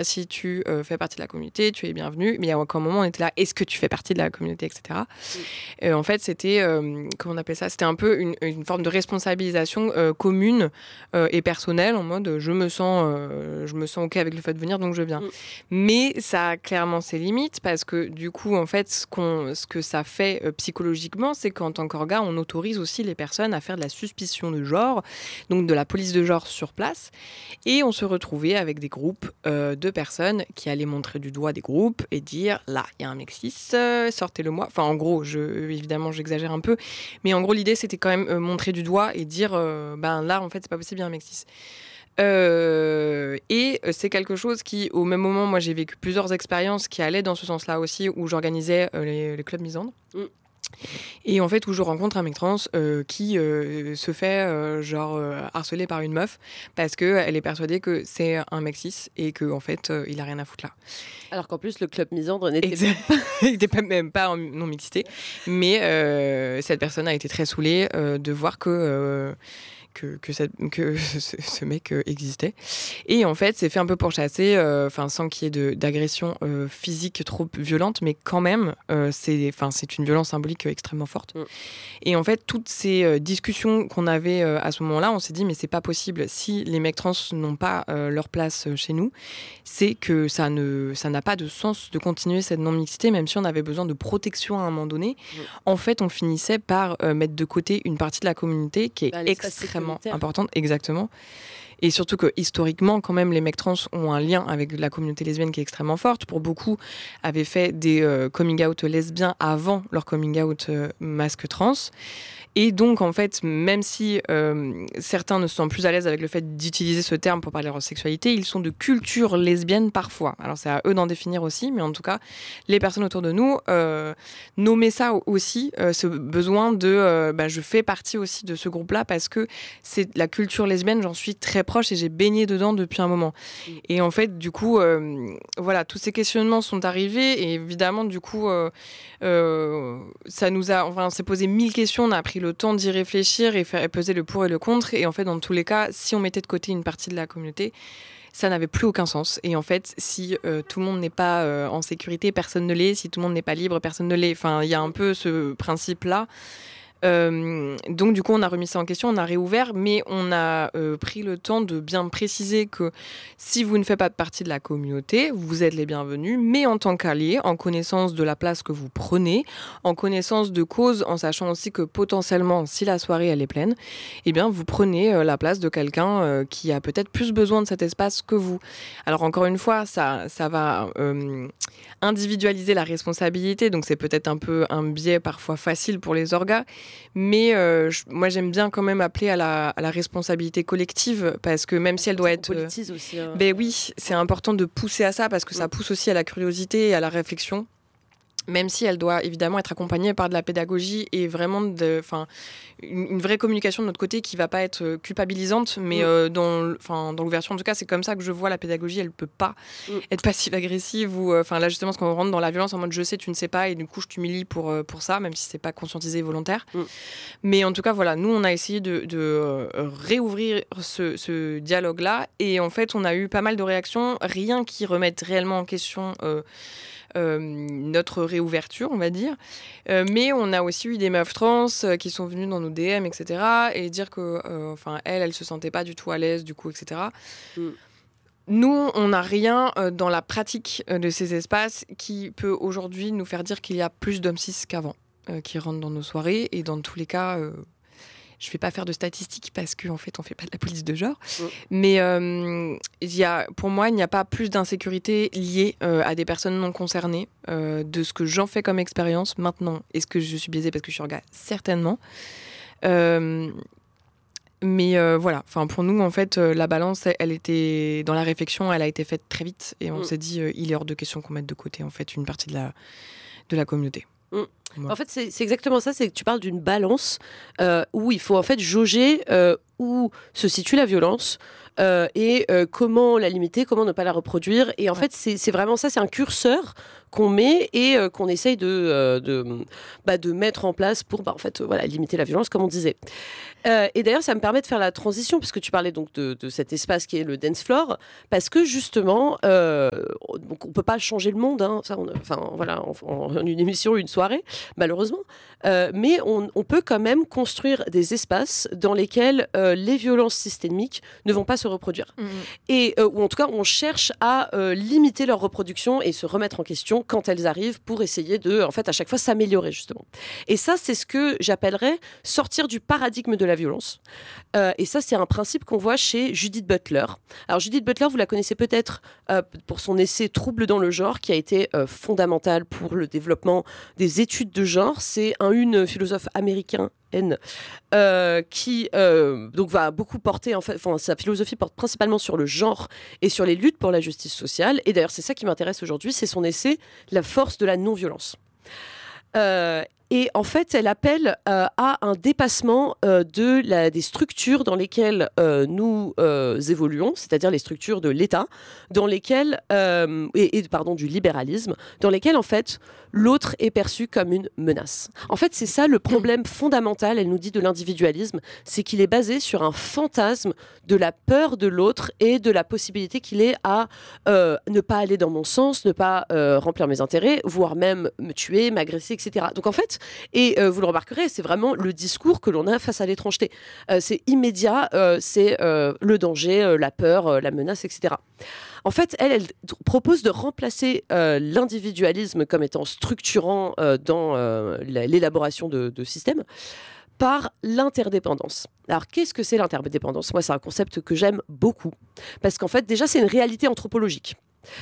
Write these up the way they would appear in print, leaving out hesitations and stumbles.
si tu fais partie de la communauté, tu es bienvenue. Mais il y a un moment, on était là, est-ce que tu fais partie de la communauté, etc. En fait, c'était, comment on appelle ça ? C'était un peu une forme de responsabilisation commune et personnelle, en mode je me sens OK avec le fait de venir, donc je viens. Mais ça a clairement ses limites, parce que du coup, en fait, ce que ça fait psychologiquement, c'est qu'en tant qu'orga, on autorise aussi les personnes à faire de la suspicion de genre, donc de la police de genre sur place. Et on se retrouvait avec des groupes de personnes qui allaient montrer du doigt des groupes et dire « Là, il y a un mec cis, sortez-le-moi ». Enfin, en gros, évidemment, j'exagère un peu. Mais en gros, l'idée, c'était quand même montrer du doigt et dire là, en fait, c'est pas possible, il y a un mec cis ». Et c'est quelque chose qui, au même moment, moi, j'ai vécu plusieurs expériences qui allaient dans ce sens-là aussi, où j'organisais les clubs misandres. Et en fait, où je rencontre un mec trans qui se fait harceler par une meuf parce qu'elle est persuadée que c'est un mec cis et qu'en fait, il a rien à foutre là. Alors qu'en plus, le club misandre n'était même pas en non-mixité. Mais cette personne a été très saoulée de voir que ce mec existait. Et en fait, c'est fait un peu pourchasser, sans qu'il y ait d'agression physique trop violente, mais quand même, c'est une violence symbolique extrêmement forte. Et en fait, toutes ces discussions qu'on avait à ce moment-là, on s'est dit, mais c'est pas possible. Si les mecs trans n'ont pas leur place chez nous, c'est que ça n'a pas de sens de continuer cette non-mixité, même si on avait besoin de protection à un moment donné. En fait, on finissait par mettre de côté une partie de la communauté qui est extrêmement importante, exactement. Et surtout que historiquement, quand même, les mecs trans ont un lien avec la communauté lesbienne qui est extrêmement forte. Pour beaucoup, avaient fait des coming out lesbiens avant leur coming out masque trans. Et donc, en fait, même si certains ne se sentent plus à l'aise avec le fait d'utiliser ce terme pour parler de leur sexualité, ils sont de culture lesbienne parfois. Alors, c'est à eux d'en définir aussi, mais en tout cas, les personnes autour de nous nommaient ça aussi, ce besoin de... je fais partie aussi de ce groupe-là parce que c'est la culture lesbienne, j'en suis très proche et j'ai baigné dedans depuis un moment. Et en fait, du coup, voilà, tous ces questionnements sont arrivés et évidemment, du coup, ça nous a... Enfin, on s'est posé 1000 questions, on a pris le temps d'y réfléchir et faire peser le pour et le contre. Et en fait, dans tous les cas, si on mettait de côté une partie de la communauté, ça n'avait plus aucun sens. Et en fait, si tout le monde n'est pas en sécurité, personne ne l'est. Si tout le monde n'est pas libre, personne ne l'est. Enfin, il y a un peu ce principe-là. Donc du coup on a remis ça en question, on a réouvert, mais on a pris le temps de bien préciser que si vous ne faites pas partie de la communauté, vous êtes les bienvenus, mais en tant qu'alliés, en connaissance de la place que vous prenez, en connaissance de cause, en sachant aussi que potentiellement, si la soirée elle est pleine, eh bien vous prenez la place de quelqu'un qui a peut-être plus besoin de cet espace que vous. Alors encore une fois, ça va individualiser la responsabilité, donc c'est peut-être un peu un biais parfois facile pour les orgas. Mais moi, j'aime bien quand même appeler à la responsabilité collective parce que même si elle doit être... On politise aussi. Oui, c'est important de pousser à ça parce que ça pousse aussi à la curiosité et à la réflexion. Même si elle doit évidemment être accompagnée par de la pédagogie et vraiment une vraie communication de notre côté qui ne va pas être culpabilisante, mais dans l'ouverture, en tout cas, c'est comme ça que je vois la pédagogie, elle ne peut pas être passive-agressive ou là, justement, parce qu'on rentre dans la violence en mode je sais, tu ne sais pas, et du coup, je t'humilie pour ça, même si ce n'est pas conscientisé et volontaire. Mais en tout cas, voilà, nous, on a essayé de réouvrir ce dialogue-là, et en fait, on a eu pas mal de réactions, rien qui remette réellement en question... notre réouverture, on va dire. Mais on a aussi eu des meufs trans qui sont venues dans nos DM, etc. et dire que, elle se sentait pas du tout à l'aise, du coup, etc. Nous, on n'a rien dans la pratique de ces espaces qui peut aujourd'hui nous faire dire qu'il y a plus d'hommes cis qu'avant qui rentrent dans nos soirées. Et dans tous les cas... je ne vais pas faire de statistiques parce qu'en fait, on ne fait pas de la police de genre. Mais pour moi, il n'y a pas plus d'insécurité liée à des personnes non concernées de ce que j'en fais comme expérience maintenant. Est-ce que je suis biaisée parce que je suis orga ? Certainement. Mais voilà, pour nous, en fait, la balance, elle était dans la réflexion, elle a été faite très vite. Et on s'est dit, il est hors de question qu'on mette de côté, en fait, une partie de la communauté. moi. En fait, c'est exactement ça, c'est que tu parles d'une balance où il faut en fait jauger où se situe la violence et comment la limiter, comment ne pas la reproduire. Et en fait, c'est vraiment ça, c'est un curseur qu'on met et qu'on essaye de mettre en place pour en fait, limiter la violence, comme on disait. Et d'ailleurs, ça me permet de faire la transition, puisque tu parlais donc de cet espace qui est le dance floor, parce que justement, donc on ne peut pas changer le monde, hein, ça, en une émission, une soirée, malheureusement, mais on peut quand même construire des espaces dans lesquels les violences systémiques ne vont pas se reproduire. Et, ou en tout cas, on cherche à limiter leur reproduction et se remettre en question quand elles arrivent pour essayer de, en fait, à chaque fois s'améliorer, justement. Et ça, c'est ce que j'appellerais sortir du paradigme de la violence. Et ça, c'est un principe qu'on voit chez Judith Butler. Alors, Judith Butler, vous la connaissez peut-être pour son essai Troubles dans le genre, qui a été fondamental pour le développement des études de genre. C'est une philosophe américaine qui donc va beaucoup porter, en fait, sa philosophie porte principalement sur le genre et sur les luttes pour la justice sociale. Et d'ailleurs, c'est ça qui m'intéresse aujourd'hui, c'est son essai La force de la non-violence. Et en fait, elle appelle à un dépassement des structures dans lesquelles nous évoluons, c'est-à-dire les structures de l'État, dans lesquelles du libéralisme, dans lesquelles en fait l'autre est perçu comme une menace. En fait, c'est ça le problème fondamental, elle nous dit, de l'individualisme, c'est qu'il est basé sur un fantasme de la peur de l'autre et de la possibilité qu'il ait à ne pas aller dans mon sens, ne pas remplir mes intérêts, voire même me tuer, m'agresser, etc. Donc en fait, et vous le remarquerez, c'est vraiment le discours que l'on a face à l'étrangeté. C'est immédiat, c'est le danger, la peur, la menace, etc. En fait, elle propose de remplacer l'individualisme comme étant structurant dans l'élaboration de systèmes par l'interdépendance. Alors, qu'est-ce que c'est l'interdépendance ? Moi, c'est un concept que j'aime beaucoup, parce qu'en fait, déjà, c'est une réalité anthropologique.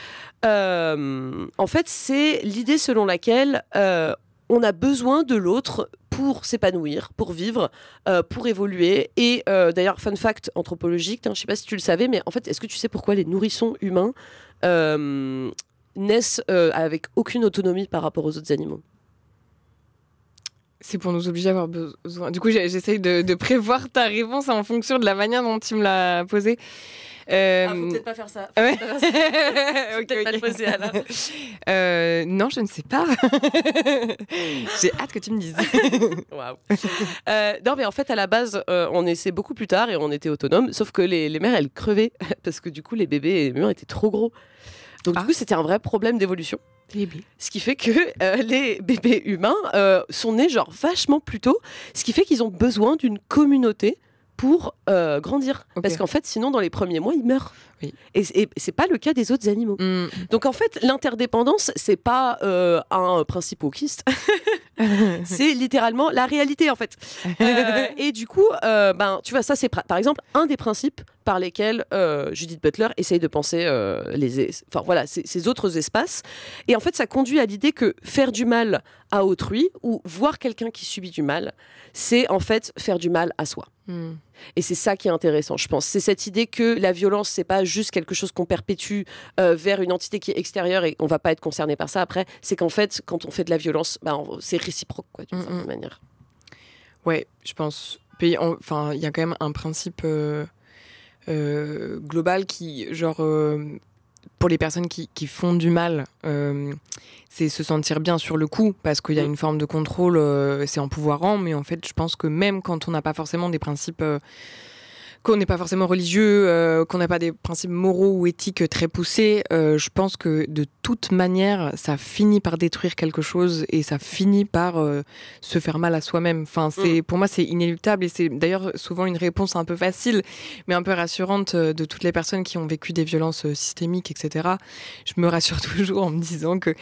En fait, c'est l'idée selon laquelle on a besoin de l'autre pour s'épanouir, pour vivre, pour évoluer. Et d'ailleurs, fun fact anthropologique, je ne sais pas si tu le savais, mais en fait, est-ce que tu sais pourquoi les nourrissons humains naissent avec aucune autonomie par rapport aux autres animaux ? C'est pour nous obliger à avoir besoin. Du coup, j'essaye de prévoir ta réponse en fonction de la manière dont tu me l'as posée. Faut peut-être pas faire ça. Ouais. Peut-être pas le poser à la... non, je ne sais pas. J'ai hâte que tu me dises. Waouh. Non, mais en fait, à la base, on essaie beaucoup plus tard et on était autonome. Sauf que les mères, elles crevaient parce que du coup, les bébés et les murs étaient trop gros. Donc du coup, c'était un vrai problème d'évolution. Ce qui fait que les bébés humains sont nés genre vachement plus tôt. Ce qui fait qu'ils ont besoin d'une communauté pour grandir. Okay. Parce qu'en fait, sinon, dans les premiers mois, ils meurent. Oui. Et c'est pas le cas des autres animaux. Donc en fait, l'interdépendance, c'est pas un principe wokiste. C'est littéralement la réalité, en fait. Et du coup, tu vois, ça, c'est par exemple un des principes par lesquels Judith Butler essaye de penser ces autres espaces. Et en fait, ça conduit à l'idée que faire du mal à autrui ou voir quelqu'un qui subit du mal, c'est en fait faire du mal à soi. Et c'est ça qui est intéressant, je pense. C'est cette idée que la violence, c'est pas juste quelque chose qu'on perpétue vers une entité qui est extérieure et on va pas être concerné par ça après. C'est qu'en fait, quand on fait de la violence, c'est réciproque, quoi, d'une certaine manière. Ouais, je pense. Enfin, il y a quand même un principe global qui, genre, pour les personnes qui font du mal, c'est se sentir bien sur le coup, parce qu'il y a une forme de contrôle, c'est empouvoirant, mais en fait, je pense que même quand on n'a pas forcément des principes, qu'on n'est pas forcément religieux, qu'on n'a pas des principes moraux ou éthiques très poussés, je pense que de toute manière, ça finit par détruire quelque chose et ça finit par se faire mal à soi-même. Enfin, pour moi, c'est inéluctable et c'est d'ailleurs souvent une réponse un peu facile, mais un peu rassurante de toutes les personnes qui ont vécu des violences systémiques, etc. Je me rassure toujours en me disant que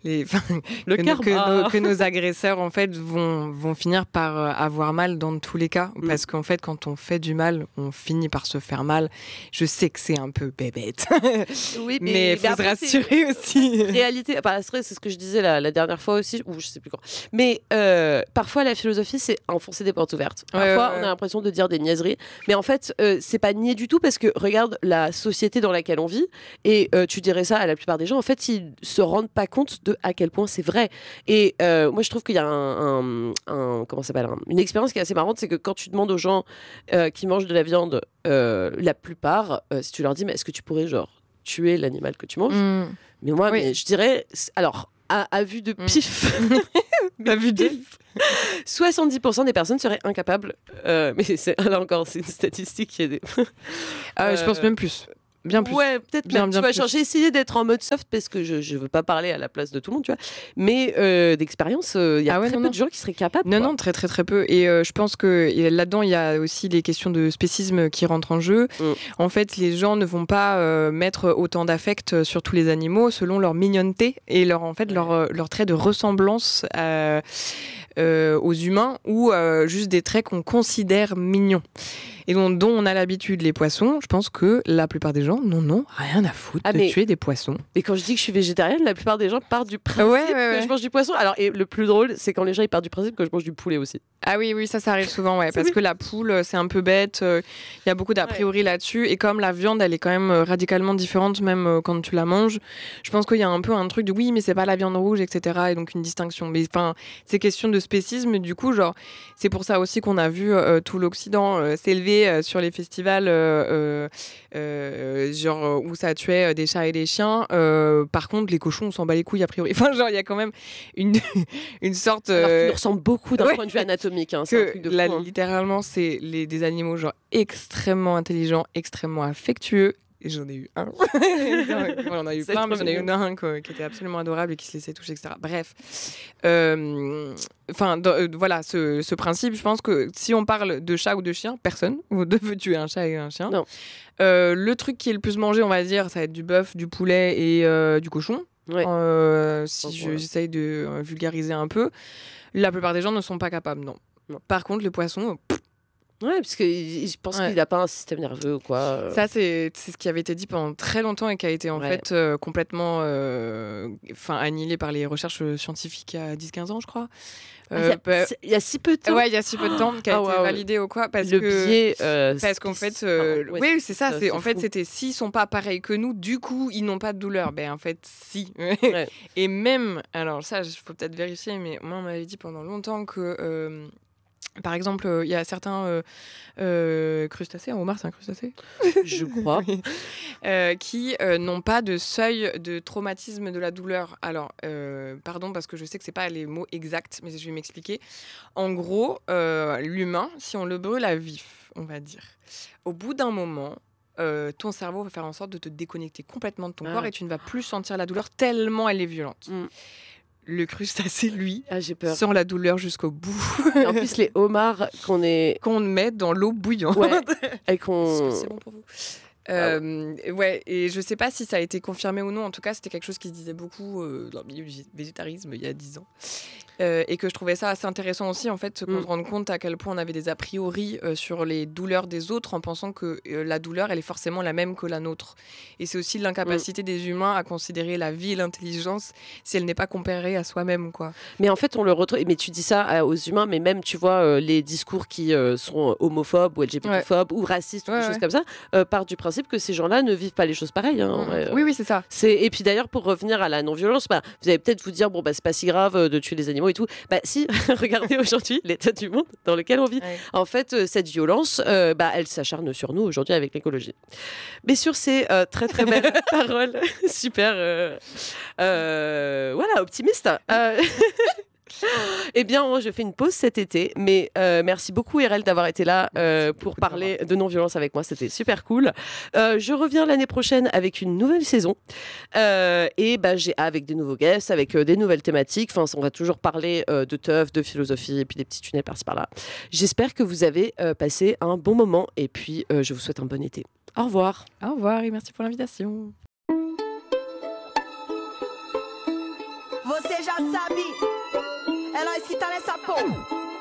que nos agresseurs, en fait, vont finir par avoir mal dans tous les cas. Parce qu'en fait, quand on fait du mal, on finit par se faire mal. Je sais que c'est un peu bébête. Oui, mais il faut se rassurer aussi. Réalité, c'est ce que je disais la dernière fois aussi, ou je sais plus quand. Mais parfois, la philosophie, c'est enfoncer des portes ouvertes. Parfois, on a l'impression de dire des niaiseries. Mais en fait, c'est pas nier du tout parce que regarde la société dans laquelle on vit et tu dirais ça à la plupart des gens. En fait, ils se rendent pas compte de à quel point c'est vrai. Et moi, je trouve qu'il y a comment ça s'appelle, une expérience qui est assez marrante, c'est que quand tu demandes aux gens qui mangent de la viande, la plupart, si tu leur dis, mais est-ce que tu pourrais genre tuer l'animal que tu manges? Mais moi, mais je dirais, alors, à vue de pif, à vue de 70% des personnes seraient incapables. Mais là encore, c'est une statistique qui est. Je pense même plus. Bien plus. Ouais, peut-être bien, tu vois, j'ai essayé d'être en mode soft parce que je veux pas parler à la place de tout le monde, tu vois. Mais d'expérience, il y a très peu de gens qui seraient capables. Non, très très très peu. Et je pense que là-dedans, il y a aussi les questions de spécisme qui rentrent en jeu. En fait, les gens ne vont pas mettre autant d'affect sur tous les animaux selon leur mignonneté et leur trait de ressemblance aux humains ou juste des traits qu'on considère mignons. Et dont on a l'habitude, les poissons, je pense que la plupart des gens n'en ont rien à foutre de tuer des poissons. Et quand je dis que je suis végétarienne, la plupart des gens partent du principe que je mange du poisson. Alors, et le plus drôle, c'est quand les gens ils partent du principe que je mange du poulet aussi. Ah oui, ça arrive souvent, parce que la poule, c'est un peu bête. Il y a beaucoup d'a priori là-dessus. Et comme la viande, elle est quand même radicalement différente, même quand tu la manges, je pense qu'il y a un peu un truc de oui, mais c'est pas la viande rouge, etc. Et donc une distinction. Mais enfin, c'est question de spécisme. Du coup, genre, c'est pour ça aussi qu'on a vu tout l'Occident s'élever sur les festivals genre où ça tuait des chats et des chiens. Par contre, les cochons, on s'en bat les couilles a priori. Enfin, genre, il y a quand même une sorte. Alors qu'ils nous ressemblent beaucoup d'un point de vue anatomique. C'est un truc de fou, littéralement, c'est des animaux genre extrêmement intelligents, extrêmement affectueux. Et j'en ai eu un. On en a eu plein, mais j'en ai eu un qui était absolument adorable et qui se laissait toucher, etc. Bref. Voilà, ce principe, je pense que si on parle de chat ou de chien, personne ne veut tuer un chat et un chien. Non. Le truc qui est le plus mangé, on va dire, ça va être du bœuf, du poulet et du cochon. J'essaye de vulgariser un peu. La plupart des gens ne sont pas capables, non. Par contre, le poisson... Ouais, parce que je pense qu'il n'a pas un système nerveux ou quoi. Ça, c'est ce qui avait été dit pendant très longtemps et qui a été en fait complètement annihilé par les recherches scientifiques il y a 10-15 ans, je crois. Il y a si peu de temps. Ouais, il y a si peu de temps qui a été validé ou quoi. Parce qu'en fait, oui, c'est ça. En fait, c'était s'ils sont pas pareils que nous, du coup, ils n'ont pas de douleur. Ben, en fait, si. Et même, alors ça, il faut peut-être vérifier, mais moi, on m'avait dit pendant longtemps que... par exemple, il y a certains crustacés, un homard c'est un crustacé je crois, qui n'ont pas de seuil de traumatisme de la douleur. Alors, pardon, parce que je sais que c'est pas les mots exacts, mais je vais m'expliquer. En gros, l'humain, si on le brûle à vif, on va dire, au bout d'un moment, ton cerveau va faire en sorte de te déconnecter complètement de ton corps et tu ne vas plus sentir la douleur tellement elle est violente. Le crustacé, lui, j'ai peur. Sent la douleur jusqu'au bout. Et en plus, les homards qu'on met dans l'eau bouillante. Et qu'on... C'est bon pour vous. Et je sais pas si ça a été confirmé ou non. En tout cas, c'était quelque chose qui se disait beaucoup dans le milieu du végétarisme il y a 10 ans. Et que je trouvais ça assez intéressant aussi, en fait, qu'on se rende compte à quel point on avait des a priori sur les douleurs des autres en pensant que la douleur, elle est forcément la même que la nôtre. Et c'est aussi l'incapacité des humains à considérer la vie et l'intelligence si elle n'est pas comparée à soi-même, quoi. Mais en fait, on le retrouve. Mais tu dis ça aux humains, mais même, tu vois, les discours qui sont homophobes ou LGBT-phobes ou racistes ou des choses comme ça, partent du principe que ces gens-là ne vivent pas les choses pareilles. Oui, c'est ça. Et puis d'ailleurs, pour revenir à la non-violence, vous allez peut-être vous dire, bon, c'est pas si grave de tuer les animaux et tout. Si, regardez aujourd'hui l'état du monde dans lequel on vit. En fait, cette violence, elle s'acharne sur nous aujourd'hui avec l'écologie. Mais sur ces très très belles paroles, super, optimiste. Eh bien, je fais une pause cet été, mais merci beaucoup RL d'avoir été là pour parler de non-violence avec moi, c'était super cool. Je reviens l'année prochaine avec une nouvelle saison et j'ai avec des nouveaux guests, avec des nouvelles thématiques. Enfin, on va toujours parler de teuf, de philosophie et puis des petits tunnels par-ci par-là. J'espère que vous avez passé un bon moment et puis je vous souhaite un bon été. Au revoir. Au revoir et merci pour l'invitation. Você já sabe, é nós que tá nessa porra.